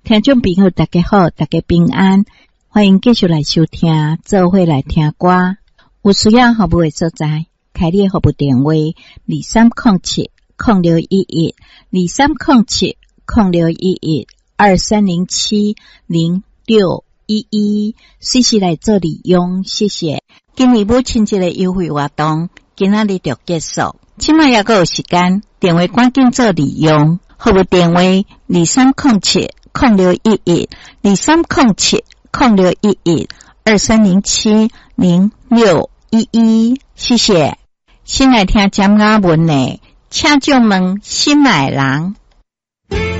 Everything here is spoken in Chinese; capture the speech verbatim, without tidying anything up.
听众朋友大家好，大家平安，欢迎继续来收听，做伙来听歌。有需要服务的所在，开立服务电话二三零七零六一一二三零七零六一一二三零七零六一一，随时来做利用，谢谢。今日母亲节的优惠活动，今仔日就结束，今晚还阁有时间，电话赶紧做利用。服务电话二三零七零六一一二三零七零六一一二三零七零六一一，谢谢。先来听江雅文的请将问心爱人。